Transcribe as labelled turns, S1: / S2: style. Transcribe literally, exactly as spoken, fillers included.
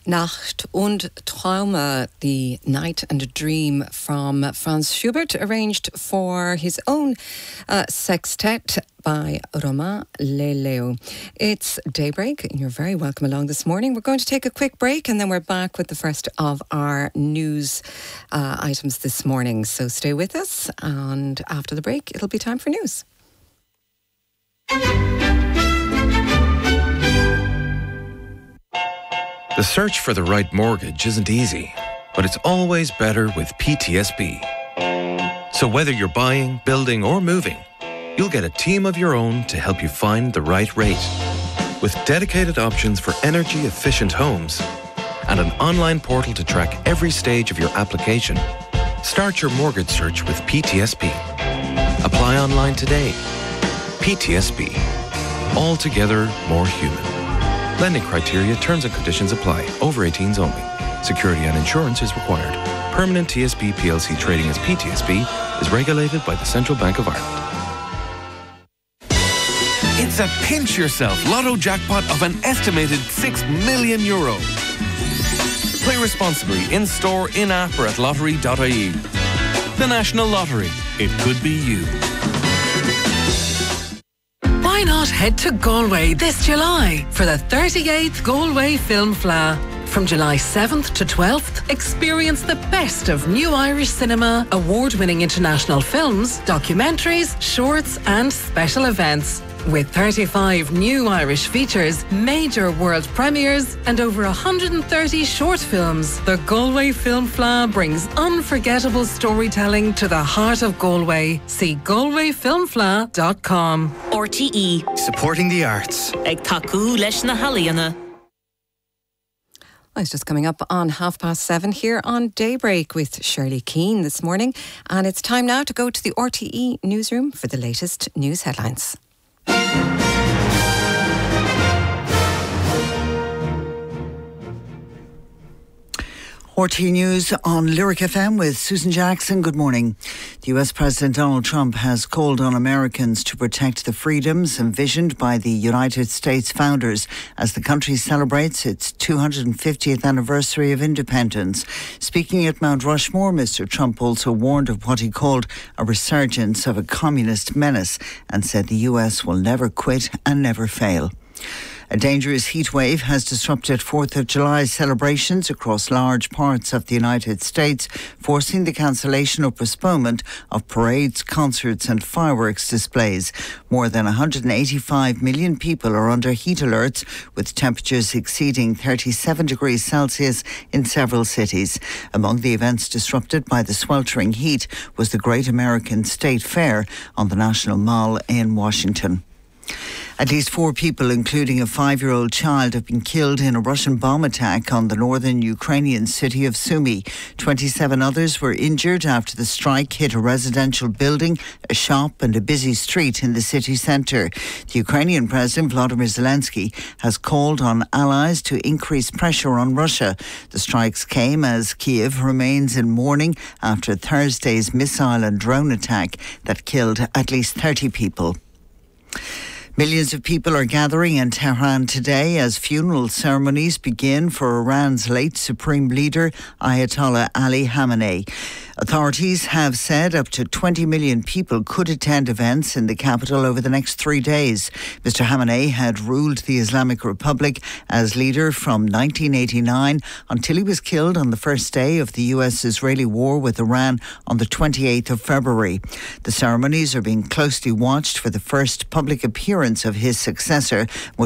S1: Nacht und Träume, the Night and a Dream from Franz Schubert, arranged for his own uh, sextet by Romain Leleu. It's Daybreak, and you're very welcome along this morning. We're going to take a quick break, and then we're back with the first of our news uh, items this morning. So stay with us, and after the break, it'll be time for news.
S2: The search for the right mortgage isn't easy, but it's always better with P T S B. So whether you're buying, building or moving, you'll get a team of your own to help you find the right rate. With dedicated options for energy-efficient homes and an online portal to track every stage of your application, start your mortgage search with P T S B. Apply online today. P T S B. Altogether more human. Lending criteria, terms and conditions apply. Over eighteens only. Security and insurance is required. Permanent T S B P L C trading as P T S B is regulated by the Central Bank of Ireland.
S3: It's a pinch yourself lotto jackpot of an estimated six million euro. Play responsibly in store, in app or at lottery dot I E. The National Lottery. It could be you.
S4: Why not head to Galway this July for the thirty-eighth Galway Film Fleadh? From July seventh to twelfth, experience the best of new Irish cinema, award-winning international films, documentaries, shorts and special events. With thirty-five new Irish features, major world premieres and over one hundred thirty short films, the Galway Film Fleadh brings unforgettable storytelling to the heart of Galway. See galway film fleadh dot com.
S5: R T E.
S6: Supporting the arts.
S5: Ag taku leis na haliana.
S1: It's just coming up on half past seven here on Daybreak with Shirley Keane this morning. And it's time now to go to the R T E newsroom for the latest news headlines.
S7: R T News on Lyric F M with Susan Jackson. Good morning. The U S President Donald Trump has called on Americans to protect the freedoms envisioned by the United States founders as the country celebrates its two hundred fiftieth anniversary of independence. Speaking at Mount Rushmore, Mister Trump also warned of what he called a resurgence of a communist menace and said the U S will never quit and never fail. A dangerous heat wave has disrupted fourth of July celebrations across large parts of the United States, forcing the cancellation or postponement of parades, concerts and fireworks displays. More than one hundred eighty-five million people are under heat alerts, with temperatures exceeding thirty-seven degrees Celsius in several cities. Among the events disrupted by the sweltering heat was the Great American State Fair on the National Mall in Washington. At least four people, including a five-year-old child, have been killed in a Russian bomb attack on the northern Ukrainian city of Sumy. twenty-seven others were injured after the strike hit a residential building, a shop and a busy street in the city centre. The Ukrainian President Volodymyr Zelensky has called on allies to increase pressure on Russia. The strikes came as Kiev remains in mourning after Thursday's missile and drone attack that killed at least thirty people. Millions of people are gathering in Tehran today as funeral ceremonies begin for Iran's late supreme leader, Ayatollah Ali Khamenei. Authorities have said up to twenty million people could attend events in the capital over the next three days. Mister Khamenei had ruled the Islamic Republic as leader from nineteen eighty-nine until he was killed on the first day of the U S-Israeli war with Iran on the twenty-eighth of February. The ceremonies are being closely watched for the first public appearance of his successor,